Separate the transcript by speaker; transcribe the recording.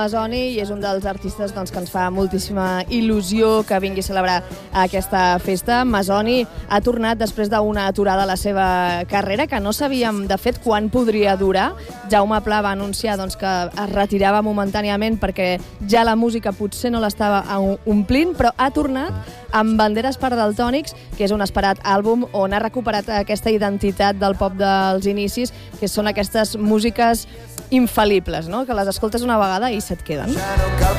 Speaker 1: Masoni, i és un dels artistes que ens fa moltíssima il·lusió que vingui a celebrar aquesta festa. Masoni ha tornat després d'una aturada a la seva carrera, que no sabíem, de fet, quan podria durar. Jaume Pla va anunciar que es retirava momentàniament perquè ja la música potser no l'estava omplint, però ha tornat amb Banderes per Daltònics, que és un esperat àlbum on ha recuperat aquesta identitat del pop dels inicis, que són aquestes músiques infal·libles, no? Que les escoltes una vegada i se't queden.